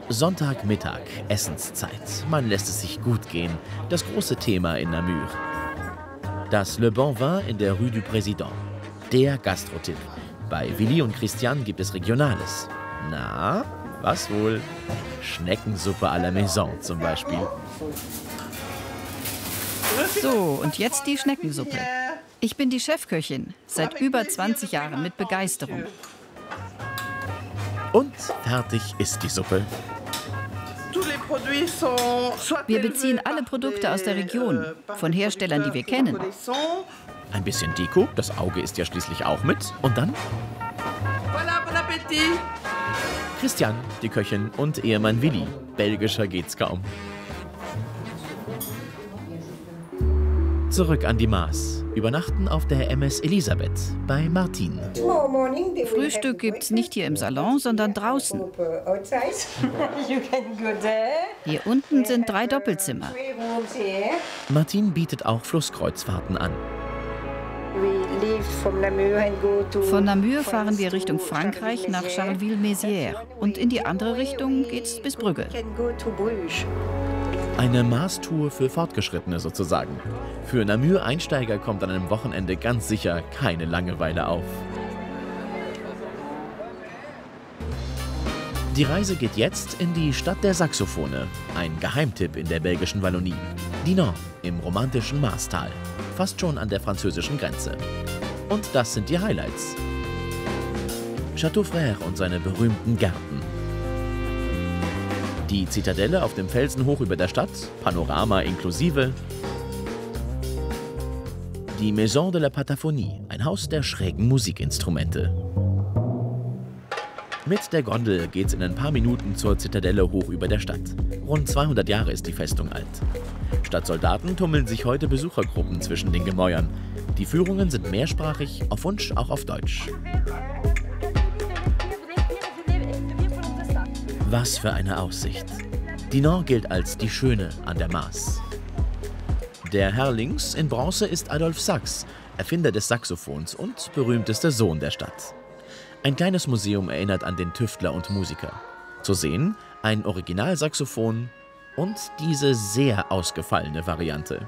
Sonntagmittag, Essenszeit. Man lässt es sich gut gehen. Das große Thema in Namur. Das Le Bon Vin in der Rue du Président. Der Gastrotipp. Bei Willi und Christian gibt es Regionales. Na, was wohl? Schneckensuppe à la Maison zum Beispiel. So, und jetzt die Schneckensuppe. Ich bin die Chefköchin, seit über 20 Jahren mit Begeisterung. Und fertig ist die Suppe. Wir beziehen alle Produkte aus der Region, von Herstellern, die wir kennen. Ein bisschen Deko, das Auge ist ja schließlich auch mit. Und dann? Christian, die Köchin, und Ehemann Willi. Belgischer geht's kaum. Zurück an die Maas. Übernachten auf der MS Elisabeth bei Martin. Frühstück gibt's nicht hier im Salon, sondern draußen. Hier unten sind 3 Doppelzimmer. Martin bietet auch Flusskreuzfahrten an. Von Namur fahren wir Richtung Frankreich nach Charleville-Mézières. Und in die andere Richtung geht's bis Brügge. Eine Maastour für Fortgeschrittene sozusagen. Für Namur-Einsteiger kommt an einem Wochenende ganz sicher keine Langeweile auf. Die Reise geht jetzt in die Stadt der Saxophone. Ein Geheimtipp in der belgischen Wallonie. Dinan im romantischen Maastal. Fast schon an der französischen Grenze. Und das sind die Highlights. Château Frère und seine berühmten Gärten. Die Zitadelle auf dem Felsen hoch über der Stadt, Panorama inklusive. Die Maison de la Pataphonie, ein Haus der schrägen Musikinstrumente. Mit der Gondel geht's in ein paar Minuten zur Zitadelle hoch über der Stadt. Rund 200 Jahre ist die Festung alt. Statt Soldaten tummeln sich heute Besuchergruppen zwischen den Gemäuern. Die Führungen sind mehrsprachig, auf Wunsch auch auf Deutsch. Was für eine Aussicht. Dinan gilt als die Schöne an der Maas. Der Herr links in Bronze ist Adolphe Sax, Erfinder des Saxophons und berühmtester Sohn der Stadt. Ein kleines Museum erinnert an den Tüftler und Musiker. Zu sehen ein Originalsaxophon und diese sehr ausgefallene Variante.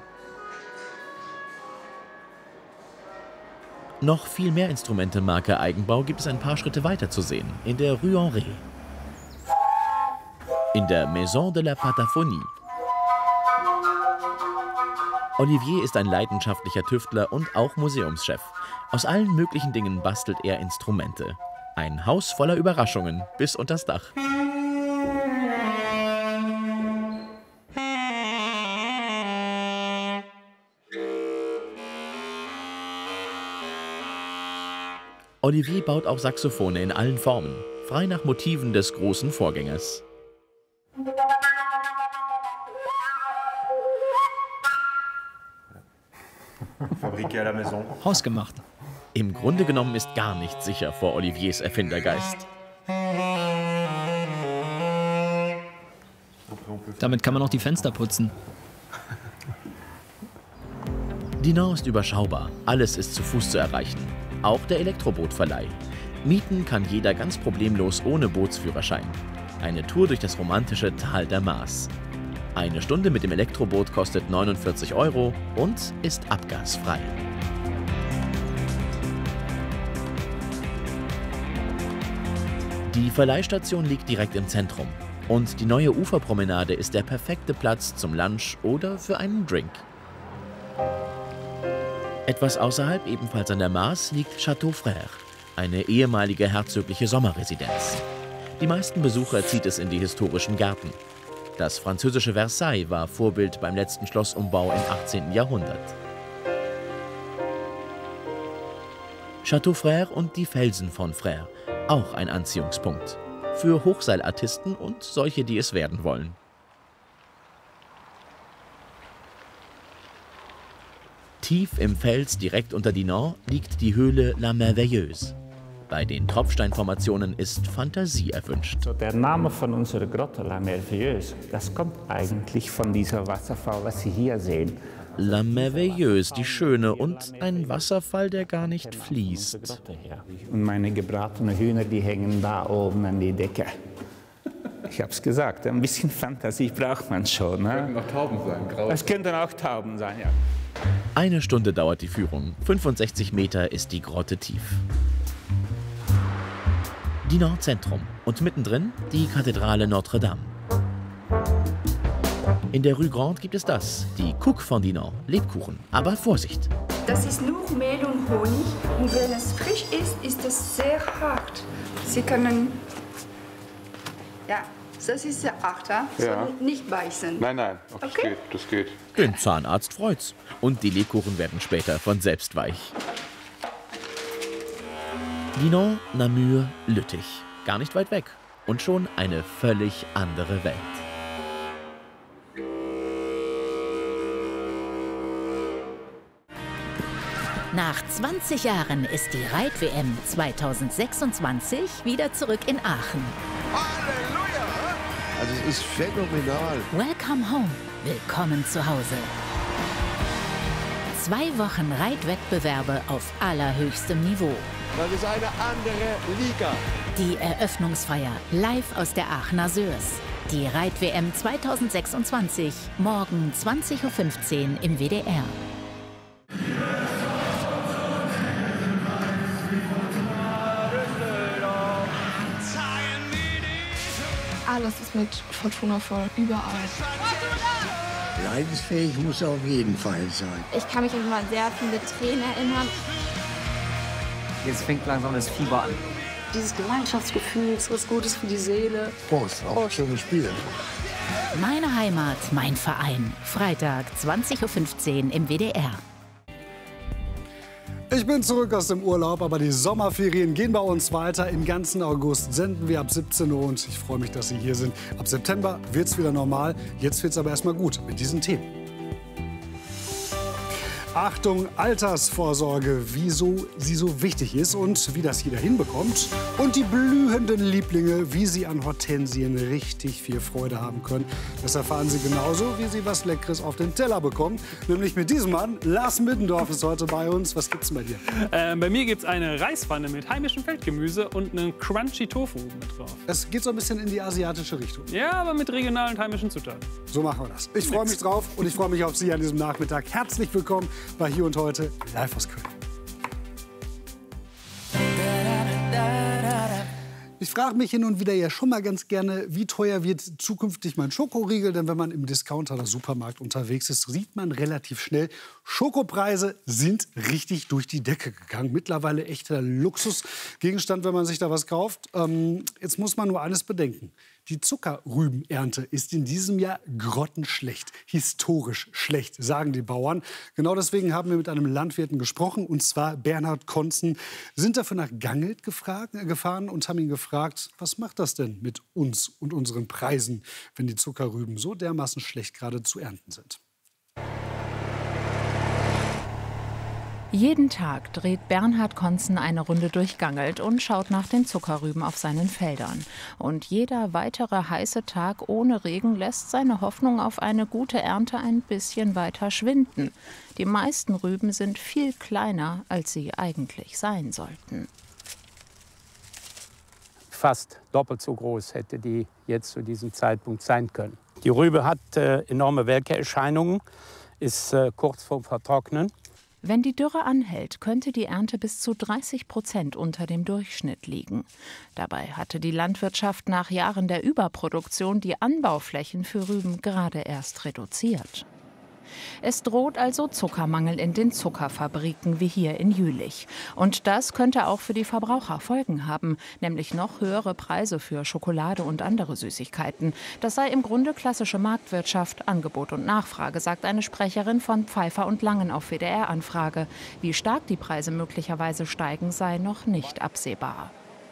Noch viel mehr Instrumente Marke Eigenbau gibt es ein paar Schritte weiter zu sehen, in der Rue Henri. In der Maison de la Pataphonie. Olivier ist ein leidenschaftlicher Tüftler und auch Museumschef. Aus allen möglichen Dingen bastelt er Instrumente. Ein Haus voller Überraschungen bis unters Dach. Olivier baut auch Saxophone in allen Formen, frei nach Motiven des großen Vorgängers. Hausgemacht. Im Grunde genommen ist gar nichts sicher vor Oliviers Erfindergeist. Damit kann man auch die Fenster putzen. Dinan ist überschaubar, alles ist zu Fuß zu erreichen. Auch der Elektrobootverleih. Mieten kann jeder ganz problemlos ohne Bootsführerschein. Eine Tour durch das romantische Tal der Maas. Eine Stunde mit dem Elektroboot kostet 49 € und ist abgasfrei. Die Verleihstation liegt direkt im Zentrum. Und die neue Uferpromenade ist der perfekte Platz zum Lunch oder für einen Drink. Etwas außerhalb, ebenfalls an der Maas, liegt Château Frère, eine ehemalige herzogliche Sommerresidenz. Die meisten Besucher zieht es in die historischen Gärten. Das französische Versailles war Vorbild beim letzten Schlossumbau im 18. Jahrhundert. Château Frère und die Felsen von Frère, auch ein Anziehungspunkt. Für Hochseilartisten und solche, die es werden wollen. Tief im Fels, direkt unter Dinan, liegt die Höhle La Merveilleuse. Bei den Tropfsteinformationen ist Fantasie erwünscht. Der Name von unserer Grotte, La Merveilleuse, das kommt eigentlich von dieser Wasserfall, was Sie hier sehen. La Merveilleuse, die Schöne, und ein Wasserfall, der gar nicht fließt. Und meine gebratenen Hühner, die hängen da oben an die Decke. Ich habe es gesagt, ein bisschen Fantasie braucht man schon. Ne? Könnten auch Tauben sein. Es könnten auch Tauben sein, ja. 1 Stunde dauert die Führung. 65 Meter ist die Grotte tief. Dinan Zentrum und mittendrin die Kathedrale Notre Dame. In der Rue Grande gibt es das, die Cook von Dinan, Lebkuchen. Aber Vorsicht! Das ist nur Mehl und Honig und wenn es frisch ist, ist es sehr hart. Sie können... Ja, das ist sehr hart, ja? Ja. So nicht beißen. Nein, okay. Okay. Das geht. Den Zahnarzt freut's. Und die Lebkuchen werden später von selbst weich. Dinan, Namur, Lüttich. Gar nicht weit weg. Und schon eine völlig andere Welt. Nach 20 Jahren ist die Reit-WM 2026 wieder zurück in Aachen. Halleluja! Also es ist phänomenal. Welcome home. Willkommen zu Hause. 2 Wochen Reitwettbewerbe auf allerhöchstem Niveau. Das ist eine andere Liga. Die Eröffnungsfeier live aus der Aachener Sörs. Die Reit-WM 2026, morgen 20:15 Uhr im WDR. Alles ist mit Fortuna voll, überall. Leidensfähig muss er auf jeden Fall sein. Ich kann mich immer an sehr viele Tränen erinnern. Jetzt fängt langsam das Fieber an. Dieses Gemeinschaftsgefühl ist was Gutes für die Seele. Prost, auch schönes Spiel. Meine Heimat, mein Verein. Freitag, 20:15 Uhr im WDR. Ich bin zurück aus dem Urlaub, aber die Sommerferien gehen bei uns weiter. Im ganzen August senden wir ab 17 Uhr und ich freue mich, dass Sie hier sind. Ab September wird es wieder normal. Jetzt wird es aber erstmal gut mit diesen Themen. Achtung, Altersvorsorge, wieso sie so wichtig ist und wie das jeder hinbekommt. Und die blühenden Lieblinge, wie sie an Hortensien richtig viel Freude haben können. Das erfahren Sie genauso, wie Sie was Leckeres auf den Teller bekommen. Nämlich mit diesem Mann. Lars Middendorf ist heute bei uns. Was gibt's denn bei dir? Bei mir gibt's eine Reispfanne mit heimischem Feldgemüse und einen crunchy Tofu mit drauf. Es geht so ein bisschen in die asiatische Richtung. Ja, aber mit regionalen und heimischen Zutaten. So machen wir das. Ich freue mich drauf und ich freue mich auf Sie an diesem Nachmittag. Herzlich willkommen bei Hier und Heute live aus Köln. Ich frage mich hin und wieder ja schon mal ganz gerne, wie teuer wird zukünftig mein Schokoriegel? Denn wenn man im Discounter oder Supermarkt unterwegs ist, sieht man relativ schnell, Schokopreise sind richtig durch die Decke gegangen. Mittlerweile echter Luxusgegenstand, wenn man sich da was kauft. Jetzt muss man nur eines bedenken. Die Zuckerrübenernte ist in diesem Jahr grottenschlecht, historisch schlecht, sagen die Bauern. Genau deswegen haben wir mit einem Landwirten gesprochen, und zwar Bernhard Konzen. Sind dafür nach Gangelt gefahren und haben ihn gefragt, was macht das denn mit uns und unseren Preisen, wenn die Zuckerrüben so dermaßen schlecht gerade zu ernten sind. Jeden Tag dreht Bernhard Konzen eine Runde durch Gangelt und schaut nach den Zuckerrüben auf seinen Feldern. Und jeder weitere heiße Tag ohne Regen lässt seine Hoffnung auf eine gute Ernte ein bisschen weiter schwinden. Die meisten Rüben sind viel kleiner, als sie eigentlich sein sollten. Fast doppelt so groß hätte die jetzt zu diesem Zeitpunkt sein können. Die Rübe hat enorme Welkerscheinungen, ist kurz vorm Vertrocknen. Wenn die Dürre anhält, könnte die Ernte bis zu 30% unter dem Durchschnitt liegen. Dabei hatte die Landwirtschaft nach Jahren der Überproduktion die Anbauflächen für Rüben gerade erst reduziert. Es droht also Zuckermangel in den Zuckerfabriken wie hier in Jülich. Und das könnte auch für die Verbraucher Folgen haben, nämlich noch höhere Preise für Schokolade und andere Süßigkeiten. Das sei im Grunde klassische Marktwirtschaft, Angebot und Nachfrage, sagt eine Sprecherin von Pfeiffer und Langen auf WDR-Anfrage. Wie stark die Preise möglicherweise steigen, sei noch nicht absehbar.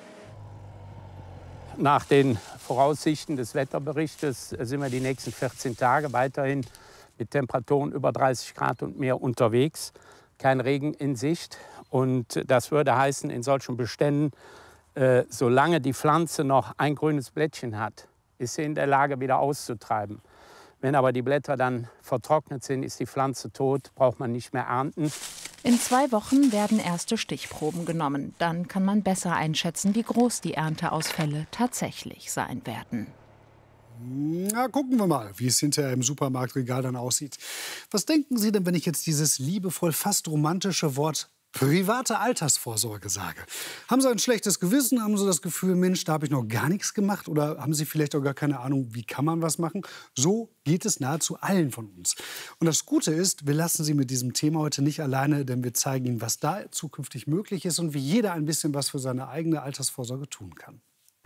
Nach den Voraussichten des Wetterberichtes sind wir die nächsten 14 Tage weiterhin mit Temperaturen über 30 Grad und mehr unterwegs. Kein Regen in Sicht. Und das würde heißen, in solchen Beständen, solange die Pflanze noch ein grünes Blättchen hat, ist sie in der Lage, wieder auszutreiben. Wenn aber die Blätter dann vertrocknet sind, ist die Pflanze tot, braucht man nicht mehr ernten. In 2 Wochen werden erste Stichproben genommen. Dann kann man besser einschätzen, wie groß die Ernteausfälle tatsächlich sein werden. Na, gucken wir mal, wie es hinterher im Supermarktregal dann aussieht. Was denken Sie denn, wenn ich jetzt dieses liebevoll, fast romantische Wort private Altersvorsorge sage? Haben Sie ein schlechtes Gewissen? Haben Sie das Gefühl, Mensch, da habe ich noch gar nichts gemacht? Oder haben Sie vielleicht auch gar keine Ahnung, wie kann man was machen? So geht es nahezu allen von uns. Und das Gute ist, wir lassen Sie mit diesem Thema heute nicht alleine, denn wir zeigen Ihnen, was da zukünftig möglich ist und wie jeder ein bisschen was für seine eigene Altersvorsorge tun kann.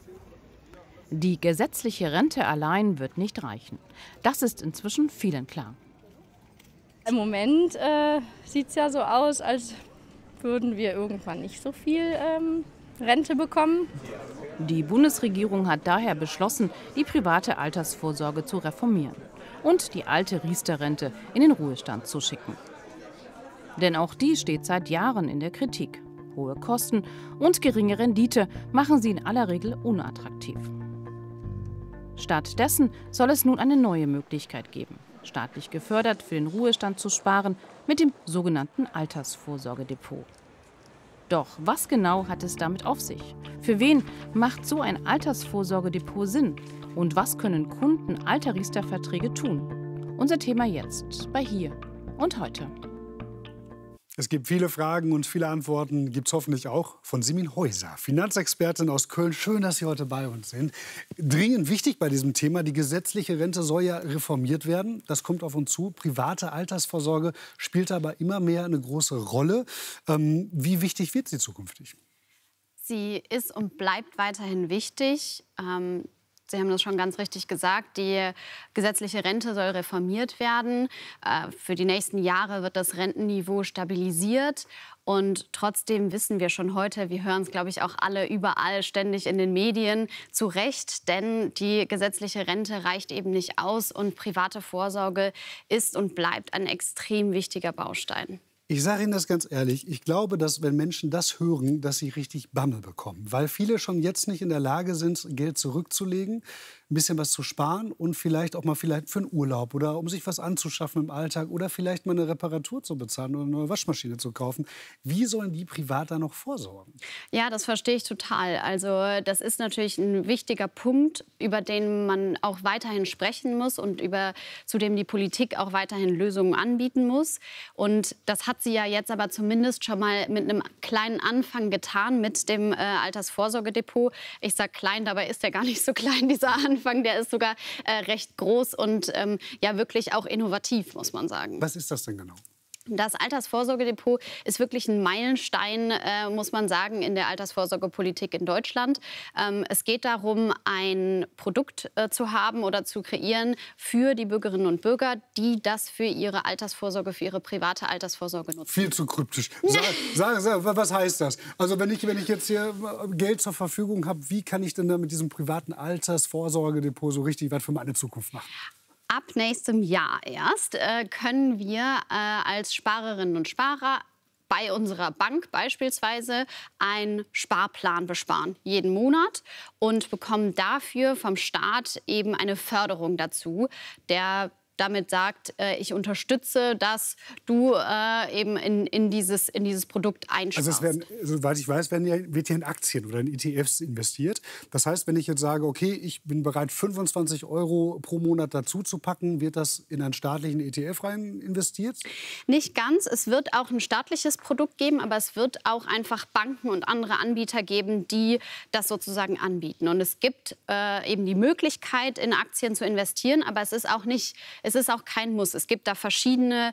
Die gesetzliche Rente allein wird nicht reichen. Das ist inzwischen vielen klar. Im Moment sieht es ja so aus, als würden wir irgendwann nicht so viel Rente bekommen. Die Bundesregierung hat daher beschlossen, die private Altersvorsorge zu reformieren und die alte Riester-Rente in den Ruhestand zu schicken. Denn auch die steht seit Jahren in der Kritik. Hohe Kosten und geringe Rendite machen sie in aller Regel unattraktiv. Stattdessen soll es nun eine neue Möglichkeit geben, staatlich gefördert für den Ruhestand zu sparen, mit dem sogenannten Altersvorsorgedepot. Doch was genau hat es damit auf sich? Für wen macht so ein Altersvorsorgedepot Sinn? Und was können Kunden alter Riester-Verträge tun? Unser Thema jetzt bei Hier und Heute. Es gibt viele Fragen und viele Antworten gibt es hoffentlich auch von Simin Häuser, Finanzexpertin aus Köln. Schön, dass Sie heute bei uns sind. Dringend wichtig bei diesem Thema, die gesetzliche Rente soll ja reformiert werden. Das kommt auf uns zu. Private Altersvorsorge spielt aber immer mehr eine große Rolle. Wie wichtig wird sie zukünftig? Sie ist und bleibt weiterhin wichtig. Sie haben das schon ganz richtig gesagt, die gesetzliche Rente soll reformiert werden. Für die nächsten Jahre wird das Rentenniveau stabilisiert. Und trotzdem wissen wir schon heute, wir hören es, glaube ich, auch alle überall ständig in den Medien, zu Recht, denn die gesetzliche Rente reicht eben nicht aus und private Vorsorge ist und bleibt ein extrem wichtiger Baustein. Ich sage Ihnen das ganz ehrlich, ich glaube, dass wenn Menschen das hören, dass sie richtig Bammel bekommen. Weil viele schon jetzt nicht in der Lage sind, Geld zurückzulegen, ein bisschen was zu sparen und vielleicht auch mal für einen Urlaub oder um sich was anzuschaffen im Alltag oder vielleicht mal eine Reparatur zu bezahlen oder eine neue Waschmaschine zu kaufen. Wie sollen die privat da noch vorsorgen? Ja, das verstehe ich total. Also das ist natürlich ein wichtiger Punkt, über den man auch weiterhin sprechen muss und zu dem die Politik auch weiterhin Lösungen anbieten muss. Und das hat sie ja jetzt aber zumindest schon mal mit einem kleinen Anfang getan mit dem Altersvorsorgedepot. Ich sage klein, dabei ist der gar nicht so klein, dieser Anfang. Der ist sogar recht groß und ja wirklich auch innovativ, muss man sagen. Was ist das denn genau? Das Altersvorsorgedepot ist wirklich ein Meilenstein, muss man sagen, in der Altersvorsorgepolitik in Deutschland. Es geht darum, ein Produkt zu haben oder zu kreieren für die Bürgerinnen und Bürger, die das für ihre Altersvorsorge, für ihre private Altersvorsorge nutzen. Viel zu kryptisch. Sag, was heißt das? Also wenn ich jetzt hier Geld zur Verfügung habe, wie kann ich denn da mit diesem privaten Altersvorsorgedepot so richtig was für meine Zukunft machen? Ab nächstem Jahr erst können wir als Sparerinnen und Sparer bei unserer Bank beispielsweise einen Sparplan besparen, jeden Monat, und bekommen dafür vom Staat eben eine Förderung dazu, der damit sagt, ich unterstütze, dass du eben in dieses Produkt einsparst. Also soweit ich weiß, wird hier in Aktien oder in ETFs investiert. Das heißt, wenn ich jetzt sage, okay, ich bin bereit, 25 € pro Monat dazu zu packen, wird das in einen staatlichen ETF rein investiert? Nicht ganz. Es wird auch ein staatliches Produkt geben, aber es wird auch einfach Banken und andere Anbieter geben, die das sozusagen anbieten. Und es gibt eben die Möglichkeit, in Aktien zu investieren, aber es ist auch kein Muss. Es gibt da verschiedene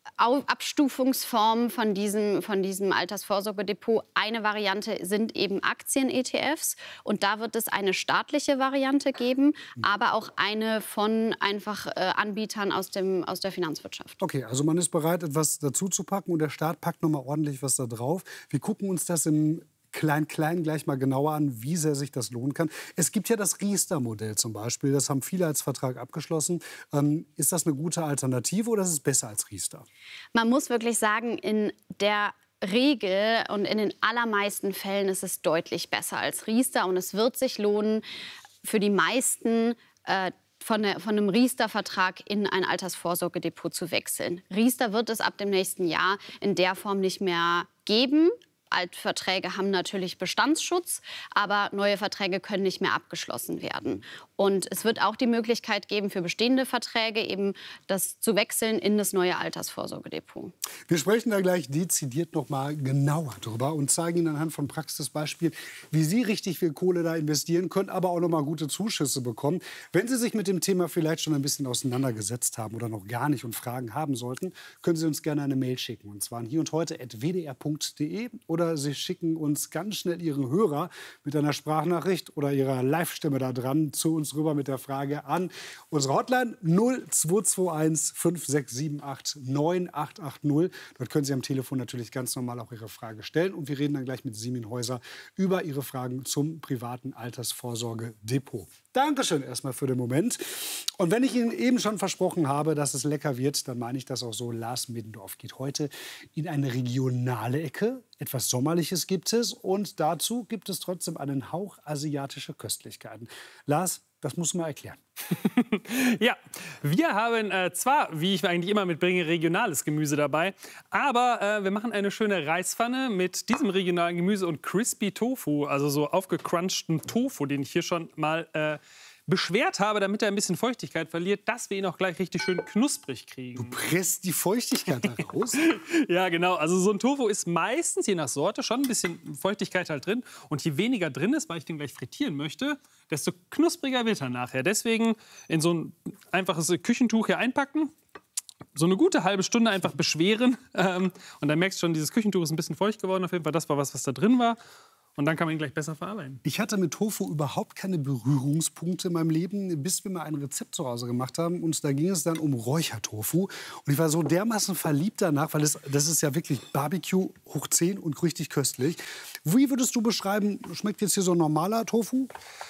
Abstufungsformen von diesem Altersvorsorgedepot. Eine Variante sind eben Aktien-ETFs. Und da wird es eine staatliche Variante geben, aber auch eine von einfach Anbietern aus der Finanzwirtschaft. Okay, also man ist bereit, etwas dazu zu packen und der Staat packt noch mal ordentlich was da drauf. Wir gucken uns das im Klein gleich mal genauer an, wie sehr sich das lohnen kann. Es gibt ja das Riester-Modell zum Beispiel. Das haben viele als Vertrag abgeschlossen. Ist das eine gute Alternative oder ist es besser als Riester? Man muss wirklich sagen, in der Regel und in den allermeisten Fällen ist es deutlich besser als Riester. Und es wird sich lohnen, für die meisten von einem Riester-Vertrag in ein Altersvorsorgedepot zu wechseln. Riester wird es ab dem nächsten Jahr in der Form nicht mehr geben. Altverträge haben natürlich Bestandsschutz, aber neue Verträge können nicht mehr abgeschlossen werden. Und es wird auch die Möglichkeit geben, für bestehende Verträge eben das zu wechseln in das neue Altersvorsorgedepot. Wir sprechen da gleich dezidiert noch mal genauer drüber und zeigen Ihnen anhand von Praxisbeispielen, wie Sie richtig viel Kohle da investieren können, aber auch noch mal gute Zuschüsse bekommen. Wenn Sie sich mit dem Thema vielleicht schon ein bisschen auseinandergesetzt haben oder noch gar nicht und Fragen haben sollten, können Sie uns gerne eine Mail schicken. Und zwar an hierundheute@wdr.de oder Sie schicken uns ganz schnell Ihren Hörer mit einer Sprachnachricht oder Ihrer Live-Stimme da dran zu uns rüber mit der Frage an unsere Hotline 0221 5678 9880. Dort können Sie am Telefon natürlich ganz normal auch Ihre Frage stellen. Und wir reden dann gleich mit Simin Häuser über Ihre Fragen zum privaten Altersvorsorgedepot. Dankeschön erstmal für den Moment. Und wenn ich Ihnen eben schon versprochen habe, dass es lecker wird, dann meine ich das auch so. Lars Middendorf geht heute in eine regionale Ecke. Etwas Sommerliches gibt es und dazu gibt es trotzdem einen Hauch asiatischer Köstlichkeiten. Lars, das muss man erklären. Ja, wir haben zwar, wie ich eigentlich immer mitbringe, regionales Gemüse dabei, aber wir machen eine schöne Reispfanne mit diesem regionalen Gemüse und Crispy Tofu, also so aufgecrunchten Tofu, den ich hier schon mal beschwert habe, damit er ein bisschen Feuchtigkeit verliert, dass wir ihn auch gleich richtig schön knusprig kriegen. Du presst die Feuchtigkeit da raus? Ja, genau. Also so ein Tofu ist meistens, je nach Sorte, schon ein bisschen Feuchtigkeit halt drin. Und je weniger drin ist, weil ich den gleich frittieren möchte, desto knuspriger wird er nachher. Deswegen in so ein einfaches Küchentuch hier einpacken, so eine gute halbe Stunde einfach beschweren. Und dann merkst du schon, dieses Küchentuch ist ein bisschen feucht geworden. Auf jeden Fall, das war was da drin war. Und dann kann man ihn gleich besser verarbeiten. Ich hatte mit Tofu überhaupt keine Berührungspunkte in meinem Leben, bis wir mal ein Rezept zu Hause gemacht haben. Und da ging es dann um Räuchertofu. Und ich war so dermaßen verliebt danach, weil das ist ja wirklich Barbecue hoch 10 und richtig köstlich. Wie würdest du beschreiben, schmeckt jetzt hier so ein normaler Tofu?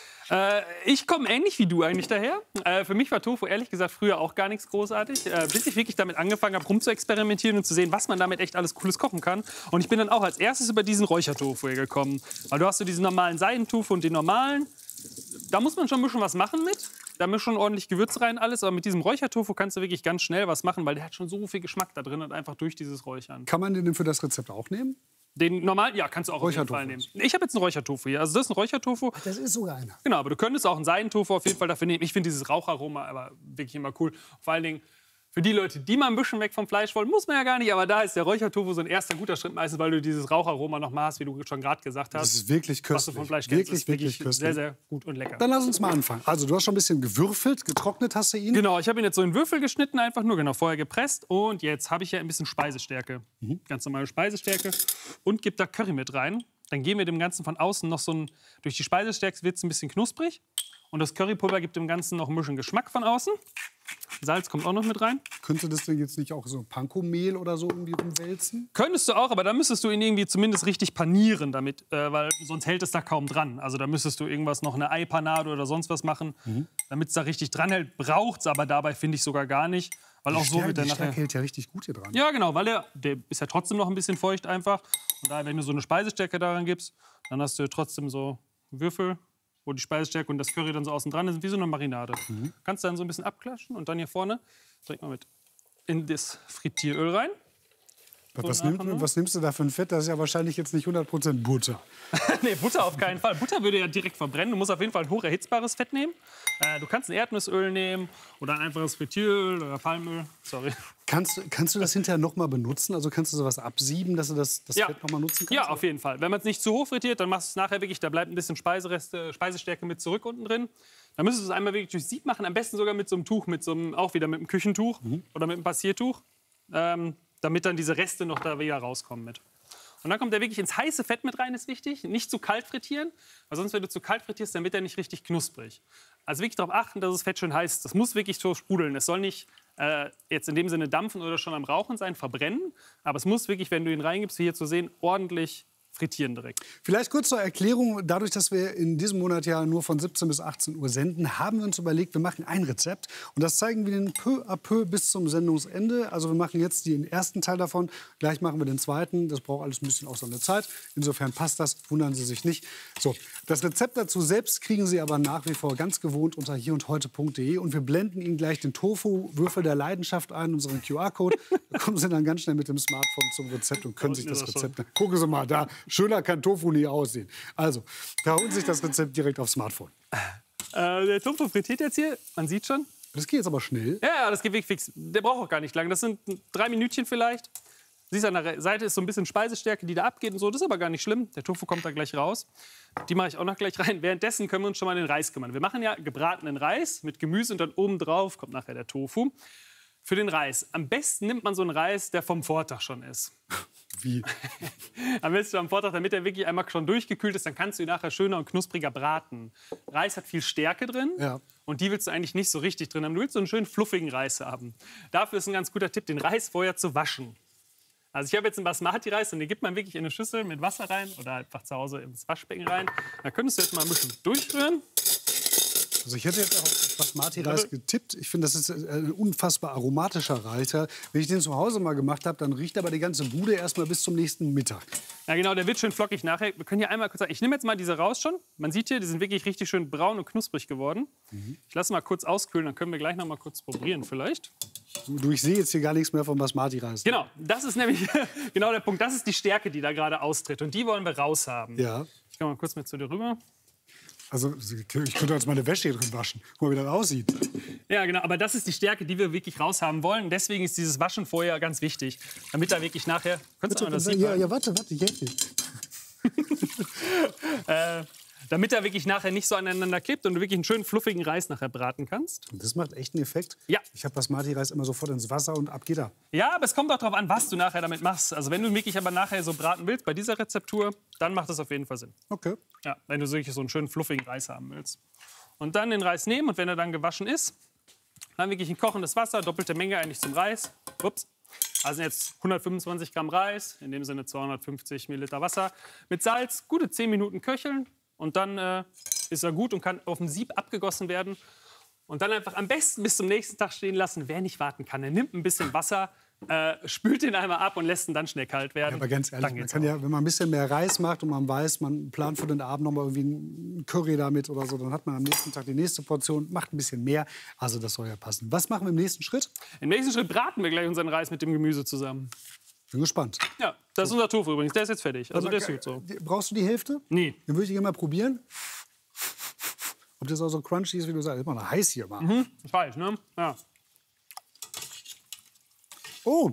Ich komme ähnlich wie du eigentlich daher. Für mich war Tofu ehrlich gesagt früher auch gar nichts großartig, bis ich wirklich damit angefangen habe, rumzuexperimentieren und zu sehen, was man damit echt alles Cooles kochen kann. Und ich bin dann auch als erstes über diesen Räuchertofu gekommen. Weil du hast so diesen normalen Seidentofu und den normalen. Da muss man schon ein bisschen was machen mit. Da mischt schon ordentlich Gewürze rein, alles. Aber mit diesem Räuchertofu kannst du wirklich ganz schnell was machen, weil der hat schon so viel Geschmack da drin und einfach durch dieses Räuchern. Kann man den denn für das Rezept auch nehmen? Den normalen, ja, kannst du auch auf jeden Fall nehmen. Ich habe jetzt einen Räuchertofu hier. Also das ist ein Räuchertofu. Das ist sogar einer. Genau, aber du könntest auch einen Seidentofu auf jeden Fall dafür nehmen. Ich finde dieses Raucharoma aber wirklich immer cool. Vor allen Dingen für die Leute, die mal ein bisschen weg vom Fleisch wollen, muss man ja gar nicht. Aber da ist der Räuchertofu so ein erster guter Schritt meistens, weil du dieses Raucharoma noch mal hast, wie du schon gerade gesagt hast. Das ist wirklich köstlich. Was du vom Fleisch kennst, ist wirklich köstlich. Sehr, sehr gut und lecker. Dann lass uns mal anfangen. Also du hast schon ein bisschen gewürfelt, getrocknet hast du ihn. Genau, ich habe ihn jetzt so in Würfel geschnitten, einfach nur, genau, vorher gepresst. Und jetzt habe ich ja ein bisschen Speisestärke. Ganz normale Speisestärke. Und gebe da Curry mit rein. Dann geben wir dem Ganzen von außen noch so ein, durch die Speisestärke wird es ein bisschen knusprig. Und das Currypulver gibt dem Ganzen noch ein bisschen Geschmack von außen. Salz kommt auch noch mit rein. Könntest du das denn jetzt nicht auch so Panko-Mehl oder so irgendwie rumwälzen? Könntest du auch, aber da müsstest du ihn irgendwie zumindest richtig panieren damit, weil sonst hält es da kaum dran. Also da müsstest du irgendwas noch eine Eipanade oder sonst was machen, damit es da richtig dran hält. Braucht es aber dabei, finde ich, sogar gar nicht. Weil auch so wird der nachher. Die hält ja richtig gut hier dran. Ja, genau, weil der ist ja trotzdem noch ein bisschen feucht einfach. Und daher, wenn du so eine Speisestärke daran gibst, dann hast du trotzdem so Würfel, wo die Speisestärke und das Curry dann so außen dran sind, wie so eine Marinade. Kannst du dann so ein bisschen abklatschen und dann hier vorne direkt mal mit in das Frittieröl rein. Was nimmst du da für ein Fett? Das ist ja wahrscheinlich jetzt nicht 100% Butter. Nee, Butter auf keinen Fall. Butter würde ja direkt verbrennen. Du musst auf jeden Fall ein hoch erhitzbares Fett nehmen. Du kannst ein Erdnussöl nehmen oder ein einfaches Frittieröl oder Palmöl. Sorry. Kannst du das hinterher noch mal benutzen? Also kannst du sowas absieben, dass du das Fett noch mal nutzen kannst? Ja, auf jeden Fall. Wenn man es nicht zu hoch frittiert, dann machst du es nachher wirklich, da bleibt ein bisschen Speisestärke mit zurück unten drin. Dann müsstest du es einmal wirklich durch Sieb machen, am besten sogar mit so einem Tuch, auch wieder mit einem Küchentuch oder mit einem Passiertuch, damit dann diese Reste noch da wieder rauskommen mit. Und dann kommt der wirklich ins heiße Fett mit rein, ist wichtig. Nicht zu kalt frittieren, weil sonst, wenn du zu kalt frittierst, dann wird er nicht richtig knusprig. Also wirklich darauf achten, dass das Fett schön heiß ist. Das muss wirklich so sprudeln. Es soll nicht jetzt in dem Sinne dampfen oder schon am Rauchen sein, verbrennen. Aber es muss wirklich, wenn du ihn reingibst, wie hier zu sehen, ordentlich frittieren direkt. Vielleicht kurz zur Erklärung. Dadurch, dass wir in diesem Monat ja nur von 17 bis 18 Uhr senden, haben wir uns überlegt, wir machen ein Rezept. Und das zeigen wir Ihnen peu à peu bis zum Sendungsende. Also wir machen jetzt den ersten Teil davon. Gleich machen wir den zweiten. Das braucht alles ein bisschen auch so eine Zeit. Insofern passt das. Wundern Sie sich nicht. So, das Rezept dazu selbst kriegen Sie aber nach wie vor ganz gewohnt unter hierundheute.de. Und wir blenden Ihnen gleich den Tofu-Würfel der Leidenschaft ein, unseren QR-Code. Da kommen Sie dann ganz schnell mit dem Smartphone zum Rezept und können sich das Rezept... Gucken Sie mal da. Schöner kann Tofu nie aussehen. Also, da holen sich das Rezept direkt aufs Smartphone. Der Tofu frittiert jetzt hier, man sieht schon. Das geht jetzt aber schnell. Ja, das geht wirklich fix. Der braucht auch gar nicht lange. Das sind 3 Minütchen vielleicht. Siehst du, an der Seite ist so ein bisschen Speisestärke, die da abgeht und so. Das ist aber gar nicht schlimm. Der Tofu kommt da gleich raus. Die mache ich auch noch gleich rein. Währenddessen können wir uns schon mal den Reis kümmern. Wir machen ja gebratenen Reis mit Gemüse und dann oben drauf kommt nachher der Tofu. Für den Reis. Am besten nimmt man so einen Reis, der vom Vortag schon ist. Wie? Am besten am Vortag, damit er wirklich einmal schon durchgekühlt ist, dann kannst du ihn nachher schöner und knuspriger braten. Reis hat viel Stärke drin und die willst du eigentlich nicht so richtig drin haben. Du willst so einen schönen fluffigen Reis haben. Dafür ist ein ganz guter Tipp, den Reis vorher zu waschen. Also ich habe jetzt einen Basmati-Reis und den gibt man wirklich in eine Schüssel mit Wasser rein oder einfach zu Hause ins Waschbecken rein. Da könntest du jetzt mal ein bisschen durchrühren. Also ich hätte jetzt auch Basmati-Reis getippt. Ich finde, das ist ein unfassbar aromatischer Reis. Wenn ich den zu Hause mal gemacht habe, dann riecht aber die ganze Bude erst mal bis zum nächsten Mittag. Ja genau, der wird schön flockig nachher. Wir können hier einmal kurz sagen, ich nehme jetzt mal diese raus schon. Man sieht hier, die sind wirklich richtig schön braun und knusprig geworden. Ich lasse mal kurz auskühlen, dann können wir gleich noch mal kurz probieren vielleicht. Du, ich sehe jetzt hier gar nichts mehr vom Basmati-Reis. Genau, das ist nämlich genau der Punkt. Das ist die Stärke, die da gerade austritt. Und die wollen wir raushaben. Ja. Ich komme mal kurz mit zu dir rüber. Also ich könnte jetzt meine Wäsche hier drin waschen. Guck mal, wie das aussieht. Ja, genau. Aber das ist die Stärke, die wir wirklich raushaben wollen. Und deswegen ist dieses Waschen vorher ganz wichtig. Damit da wirklich nachher... Könntest du das ja, warte, ich helfe dir. Damit er wirklich nachher nicht so aneinander klebt und du wirklich einen schönen fluffigen Reis nachher braten kannst. Und das macht echt einen Effekt. Ja. Ich habe Basmati-Reis immer sofort ins Wasser und ab geht er. Ja, aber es kommt auch darauf an, was du nachher damit machst. Also wenn du wirklich aber nachher so braten willst bei dieser Rezeptur, dann macht das auf jeden Fall Sinn. Okay. Ja, wenn du wirklich so einen schönen fluffigen Reis haben willst. Und dann den Reis nehmen und wenn er dann gewaschen ist, dann wirklich in kochendes Wasser, doppelte Menge eigentlich zum Reis. Ups. Also jetzt 125 Gramm Reis, in dem Sinne 250 Milliliter Wasser. Mit Salz, gute 10 Minuten köcheln. Und dann ist er gut und kann auf dem Sieb abgegossen werden. Und dann einfach am besten bis zum nächsten Tag stehen lassen. Wer nicht warten kann, der nimmt ein bisschen Wasser, spült den einmal ab und lässt ihn dann schnell kalt werden. Ja, aber ganz ehrlich, man kann ja, wenn man ein bisschen mehr Reis macht und man weiß, man plant für den Abend noch mal irgendwie ein Curry damit oder so, dann hat man am nächsten Tag die nächste Portion, macht ein bisschen mehr. Also das soll ja passen. Was machen wir im nächsten Schritt? Im nächsten Schritt braten wir gleich unseren Reis mit dem Gemüse zusammen. Bin gespannt. Ja, das ist unser Tofu übrigens. Der ist jetzt fertig. Also der ist gut so. Brauchst du die Hälfte? Nee. Den würde ich gerne mal probieren. Ob das auch so crunchy ist, wie du sagst. Ist mal noch heiß hier. Mal. Ich weiß, ne? Ja. Oh.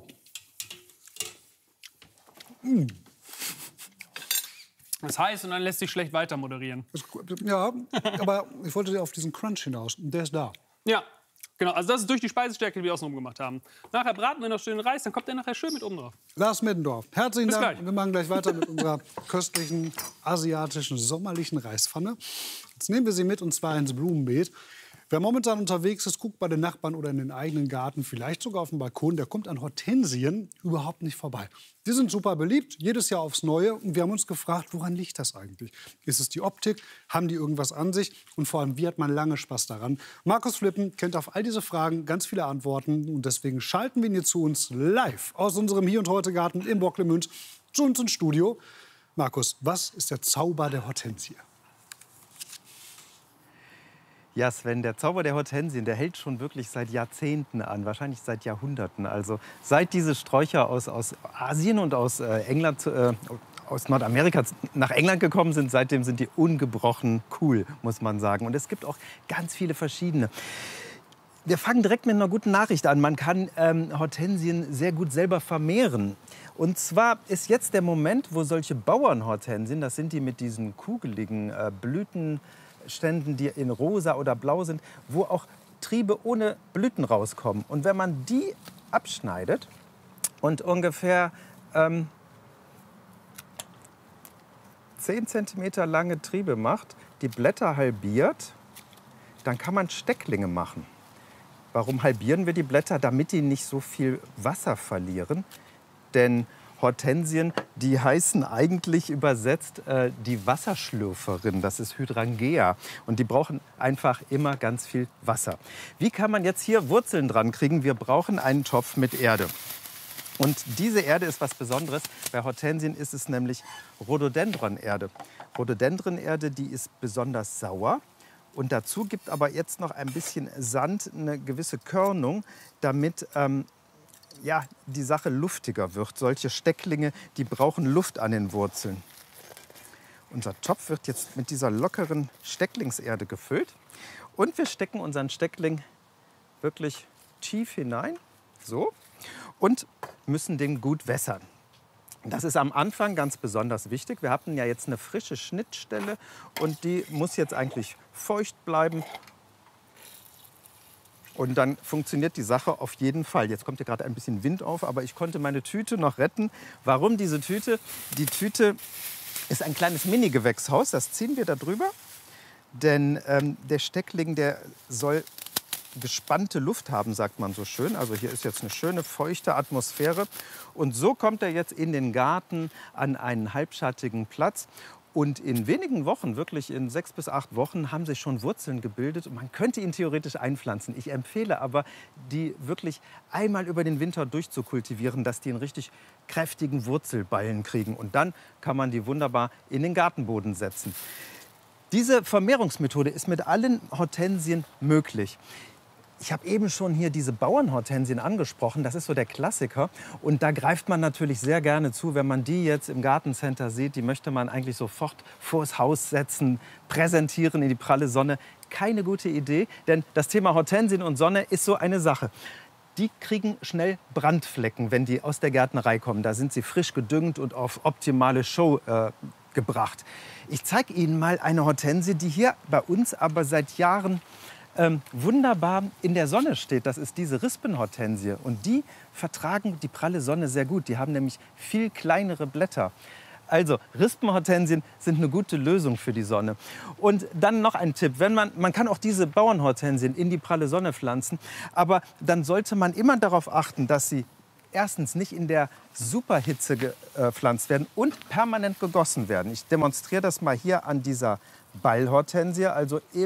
Das ist heiß und dann lässt sich schlecht weiter moderieren. Ja, aber ich wollte auf diesen Crunch hinaus. Und der ist da. Ja. Genau, also das ist durch die Speisestärke, die wir außenrum gemacht haben. Nachher braten wir noch schön den Reis, dann kommt der nachher schön mit oben drauf. Lars Middendorf, herzlichen Bis Dank. gleich. Wir machen gleich weiter mit unserer köstlichen, asiatischen, sommerlichen Reispfanne. Jetzt nehmen wir sie mit, und zwar ins Blumenbeet. Wer momentan unterwegs ist, guckt bei den Nachbarn oder in den eigenen Garten, vielleicht sogar auf dem Balkon, der kommt an Hortensien überhaupt nicht vorbei. Die sind super beliebt, jedes Jahr aufs Neue. Und wir haben uns gefragt, woran liegt das eigentlich? Ist es die Optik? Haben die irgendwas an sich? Und vor allem, wie hat man lange Spaß daran? Markus Flippen kennt auf all diese Fragen ganz viele Antworten. Und deswegen schalten wir ihn jetzt zu uns live aus unserem Hier- und Heute-Garten in Bocklemünd zu uns ins Studio. Markus, was ist der Zauber der Hortensie? Ja, Sven, der Zauber der Hortensien, der hält schon wirklich seit Jahrzehnten an, wahrscheinlich seit Jahrhunderten. Also seit diese Sträucher aus Asien und aus England, aus Nordamerika nach England gekommen sind, seitdem sind die ungebrochen cool, muss man sagen. Und es gibt auch ganz viele verschiedene. Wir fangen direkt mit einer guten Nachricht an. Man kann Hortensien sehr gut selber vermehren. Und zwar ist jetzt der Moment, wo solche Bauernhortensien, das sind die mit diesen kugeligen Blütenständen, die in rosa oder blau sind, wo auch Triebe ohne Blüten rauskommen. Und wenn man die abschneidet und ungefähr 10 cm lange Triebe macht, die Blätter halbiert, dann kann man Stecklinge machen. Warum halbieren wir die Blätter? Damit die nicht so viel Wasser verlieren. Denn Hortensien, die heißen eigentlich übersetzt die Wasserschlürferin. Das ist Hydrangea. Und die brauchen einfach immer ganz viel Wasser. Wie kann man jetzt hier Wurzeln dran kriegen? Wir brauchen einen Topf mit Erde. Und diese Erde ist was Besonderes. Bei Hortensien ist es nämlich Rhododendron-Erde. Rhododendron-Erde, die ist besonders sauer. Und dazu gibt aber jetzt noch ein bisschen Sand, eine gewisse Körnung, damit ja, die Sache luftiger wird. Solche Stecklinge, die brauchen Luft an den Wurzeln. Unser Topf wird jetzt mit dieser lockeren Stecklingserde gefüllt. Und wir stecken unseren Steckling wirklich tief hinein, so, und müssen den gut wässern. Das ist am Anfang ganz besonders wichtig. Wir hatten ja jetzt eine frische Schnittstelle und die muss jetzt eigentlich feucht bleiben. Und dann funktioniert die Sache auf jeden Fall. Jetzt kommt hier gerade ein bisschen Wind auf, aber ich konnte meine Tüte noch retten. Warum diese Tüte? Die Tüte ist ein kleines Mini-Gewächshaus, das ziehen wir da drüber. Denn der Steckling, der soll gespannte Luft haben, sagt man so schön. Also hier ist jetzt eine schöne, feuchte Atmosphäre. Und so kommt er jetzt in den Garten an einen halbschattigen Platz. Und in wenigen Wochen, wirklich in 6 bis 8 Wochen, haben sich schon Wurzeln gebildet. Und man könnte ihn theoretisch einpflanzen. Ich empfehle aber, die wirklich einmal über den Winter durchzukultivieren, dass die einen richtig kräftigen Wurzelballen kriegen. Und dann kann man die wunderbar in den Gartenboden setzen. Diese Vermehrungsmethode ist mit allen Hortensien möglich. Ich habe eben schon hier diese Bauernhortensien angesprochen. Das ist so der Klassiker. Und da greift man natürlich sehr gerne zu, wenn man die jetzt im Gartencenter sieht. Die möchte man eigentlich sofort vors Haus setzen, präsentieren in die pralle Sonne. Keine gute Idee, denn das Thema Hortensien und Sonne ist so eine Sache. Die kriegen schnell Brandflecken, wenn die aus der Gärtnerei kommen. Da sind sie frisch gedüngt und auf optimale Show gebracht. Ich zeige Ihnen mal eine Hortensie, die hier bei uns aber seit Jahren wunderbar in der Sonne steht. Das ist diese Rispenhortensie. Und die vertragen die pralle Sonne sehr gut. Die haben nämlich viel kleinere Blätter. Also Rispenhortensien sind eine gute Lösung für die Sonne. Und dann noch ein Tipp. Man kann auch diese Bauernhortensien in die pralle Sonne pflanzen. Aber dann sollte man immer darauf achten, dass sie erstens nicht in der Superhitze gepflanzt werden und permanent gegossen werden. Ich demonstriere das mal hier an dieser Ballhortensie. Also